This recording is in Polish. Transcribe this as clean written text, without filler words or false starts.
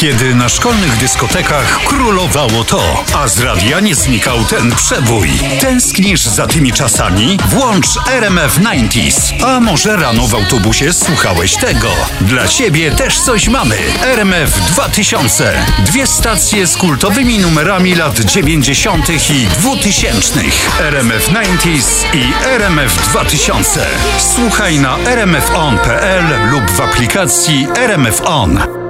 Kiedy na szkolnych dyskotekach królowało to, a z radia nie znikał ten przebój. Tęsknisz za tymi czasami? Włącz RMF 90s. A może rano w autobusie słuchałeś tego? Dla ciebie też coś mamy. RMF 2000. 2 stacje z kultowymi numerami lat 90. i 2000. RMF 90s i RMF 2000. Słuchaj na rmfon.pl lub w aplikacji RMF On.